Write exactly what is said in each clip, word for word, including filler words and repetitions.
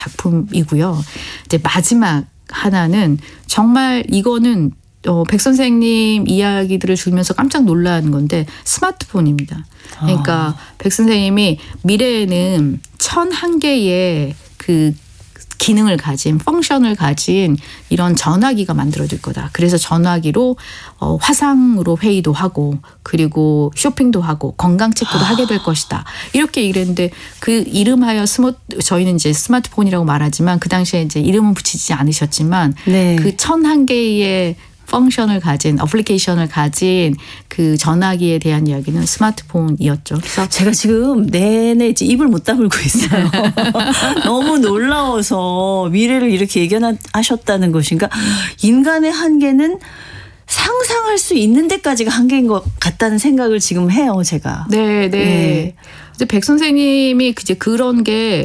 작품이고요. 이제 마지막 하나는 정말 이거는 어, 백 선생님 이야기들을 들으면서 깜짝 놀란 건데 스마트폰입니다. 그러니까 아. 백 선생님이 미래에는 천한 개의 그 기능을 가진 펑션을 가진 이런 전화기가 만들어질 거다. 그래서 전화기로 어, 화상으로 회의도 하고 그리고 쇼핑도 하고 건강 체크도 아. 하게 될 것이다. 이렇게 얘기를 했는데 그 이름하여 스모 저희는 이제 스마트폰이라고 말하지만 그 당시에 이제 이름은 붙이지 않으셨지만 네. 그 천한 개의 펑션을 가진 어플리케이션을 가진 그 전화기에 대한 이야기는 스마트폰이었죠. 그래서 제가 지금 내내 이제 입을 못 다물고 있어요. 너무 놀라워서 미래를 이렇게 예견하셨다는 것인가. 인간의 한계는 상상할 수 있는 데까지가 한계인 것 같다는 생각을 지금 해요, 제가. 네, 네. 네. 이제 백 선생님이 이제 그런 게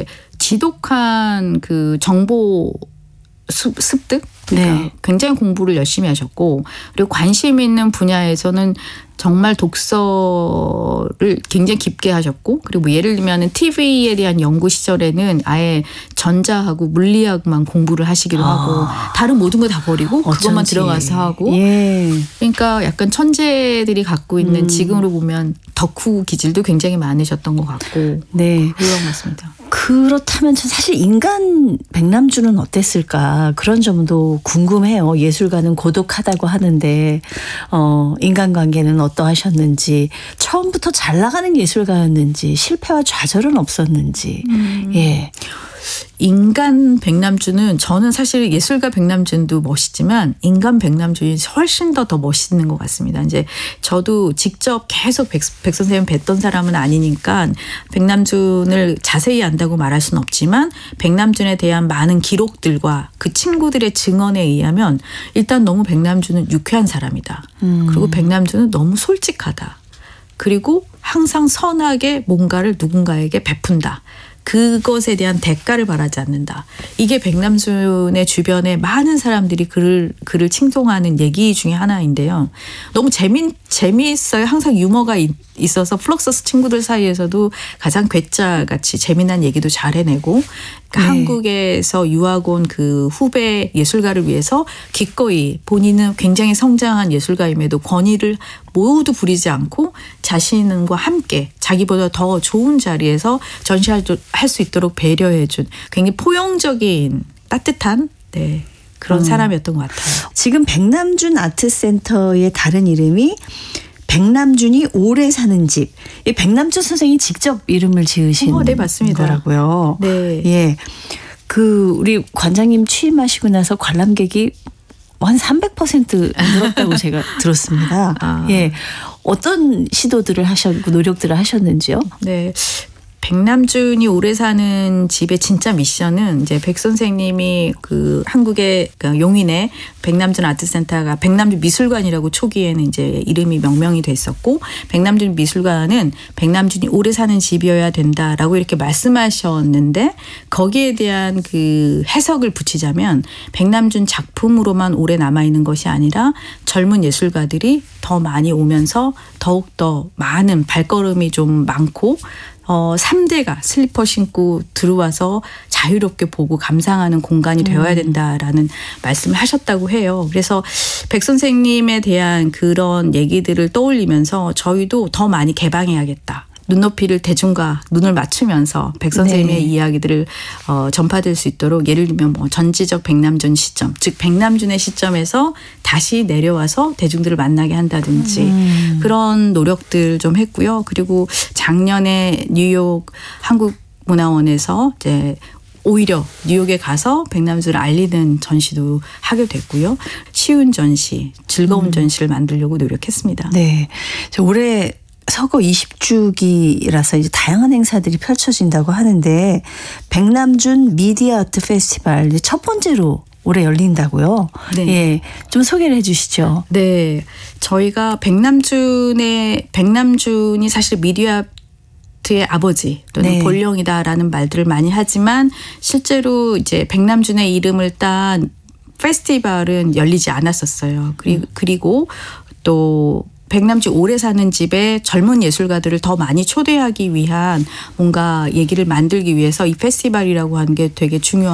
지독한 그 정보 습, 습득? 그러니까 네. 굉장히 공부를 열심히 하셨고 그리고 관심 있는 분야에서는 정말 독서를 굉장히 깊게 하셨고 그리고 뭐 예를 들면 티비에 대한 연구 시절에는 아예 전자하고 물리학만 공부를 하시기도 아. 하고 다른 모든 거 다 버리고 어쩐지. 그것만 들어가서 하고 예. 그러니까 약간 천재들이 갖고 있는 음. 지금으로 보면 덕후 기질도 굉장히 많으셨던 것 같고 네. 그런 것 같습니다. 그렇다면 사실 인간 백남준은 어땠을까 그런 점도 궁금해요. 예술가는 고독하다고 하는데 어, 인간관계는 어떠하셨는지 처음부터 잘 나가는 예술가였는지 실패와 좌절은 없었는지 음. 예. 인간 백남준은 저는 사실 예술가 백남준도 멋있지만 인간 백남준이 훨씬 더 더 멋있는 것 같습니다. 이제 저도 직접 계속 백, 백 선생님 뵀던 사람은 아니니까 백남준을 자세히 안다고 말할 수는 없지만 백남준에 대한 많은 기록들과 그 친구들의 증언에 의하면 일단 너무 백남준은 유쾌한 사람이다. 음. 그리고 백남준은 너무 솔직하다. 그리고 항상 선하게 뭔가를 누군가에게 베푼다. 그것에 대한 대가를 바라지 않는다. 이게 백남준의 주변에 많은 사람들이 그를, 그를 칭송하는 얘기 중에 하나인데요. 너무 재미, 재미있어요. 항상 유머가 있, 있어서 플럭서스 친구들 사이에서도 가장 괴짜같이 재미난 얘기도 잘 해내고 그러니까 네. 한국에서 유학 온 그 후배 예술가를 위해서 기꺼이 본인은 굉장히 성장한 예술가임에도 권위를 모두 부리지 않고 자신과 함께 자기보다 더 좋은 자리에서 전시할 수 있도록 배려해준 굉장히 포용적인 따뜻한 네, 그런 음. 사람이었던 것 같아요. 지금 백남준 아트센터의 다른 이름이 백남준이 오래 사는 집. 이 백남준 선생님이 직접 이름을 지으신 어, 네, 맞습니다. 거라고요. 네. 예. 그 우리 관장님 취임하시고 나서 관람객이 한 삼백 퍼센트 늘었다고 제가 들었습니다. 아. 예. 어떤 시도들을 하셨고 노력들을 하셨는지요? 네. 백남준이 오래 사는 집의 진짜 미션은 이제 백 선생님이 그 한국의 그 용인의 백남준 아트센터가 백남준 미술관이라고 초기에는 이제 이름이 명명이 됐었고 백남준 미술관은 백남준이 오래 사는 집이어야 된다라고 이렇게 말씀하셨는데 거기에 대한 그 해석을 붙이자면 백남준 작품으로만 오래 남아있는 것이 아니라 젊은 예술가들이 더 많이 오면서 더욱더 많은 발걸음이 좀 많고 어, 삼 대가 슬리퍼 신고 들어와서 자유롭게 보고 감상하는 공간이 되어야 된다라는 말씀을 하셨다고 해요. 그래서 백 선생님에 대한 그런 얘기들을 떠올리면서 저희도 더 많이 개방해야겠다. 눈높이를 대중과 눈을 맞추면서 백 선생님의 네. 이야기들을 어, 전파될 수 있도록 예를 들면 뭐 전지적 백남준 시점, 즉 백남준의 시점에서 다시 내려와서 대중들을 만나게 한다든지 음. 그런 노력들 좀 했고요. 그리고 작년에 뉴욕 한국문화원에서 이제 오히려 뉴욕에 가서 백남준을 알리는 전시도 하게 됐고요. 쉬운 전시, 즐거운 음. 전시를 만들려고 노력했습니다. 네, 올해 서거 이십 주기라서 이제 다양한 행사들이 펼쳐진다고 하는데 백남준 미디어 아트 페스티벌 첫 번째로 올해 열린다고요. 네. 예, 좀 소개를 해 주시죠. 네. 저희가 백남준의 백남준이 사실 미디어 아트의 아버지 또는 네. 본령이다라는 말들을 많이 하지만 실제로 이제 백남준의 이름을 딴 페스티벌은 열리지 않았었어요. 그리고, 음. 그리고 또 백남준 오래 사는 집에 젊은 예술가들을 더 많이 초대하기 위한 뭔가 얘기를 만들기 위해서 이 페스티벌이라고 하는 게 되게 중요한